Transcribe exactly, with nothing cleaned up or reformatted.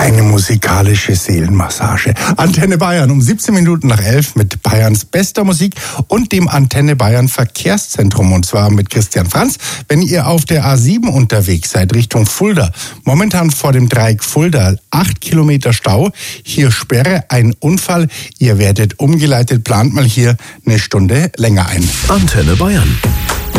Eine musikalische Seelenmassage. Antenne Bayern um siebzehn Minuten nach elf mit Bayerns bester Musik und dem Antenne Bayern Verkehrszentrum. Und zwar mit Christian Franz. Wenn ihr auf der A sieben unterwegs seid, Richtung Fulda, momentan vor dem Dreieck Fulda, acht Kilometer Stau, hier Sperre, ein Unfall. Ihr werdet umgeleitet, plant mal hier eine Stunde länger ein. Antenne Bayern.